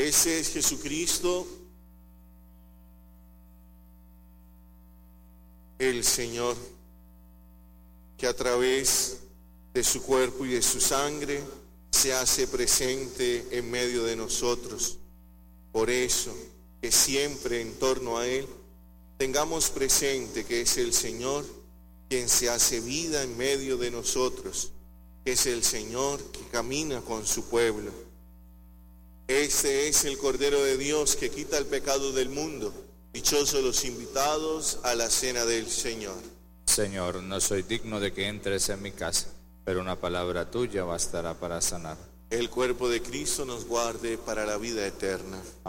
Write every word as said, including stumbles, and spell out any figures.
Ese es Jesucristo, el Señor, que a través de su cuerpo y de su sangre se hace presente en medio de nosotros. Por eso, que siempre en torno a Él tengamos presente que es el Señor quien se hace vida en medio de nosotros, que es el Señor que camina con su pueblo. Este es el Cordero de Dios que quita el pecado del mundo. Dichosos los invitados a la cena del Señor. Señor, no soy digno de que entres en mi casa, pero una palabra tuya bastará para sanar. El cuerpo de Cristo nos guarde para la vida eterna.